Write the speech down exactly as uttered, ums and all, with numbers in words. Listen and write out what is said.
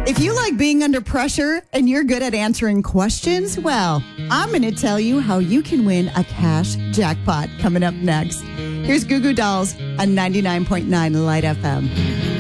If you like being under pressure and you're good at answering questions, well, I'm going to tell you how you can win a cash jackpot coming up next. Here's Goo Goo Dolls on ninety-nine point nine Light F M.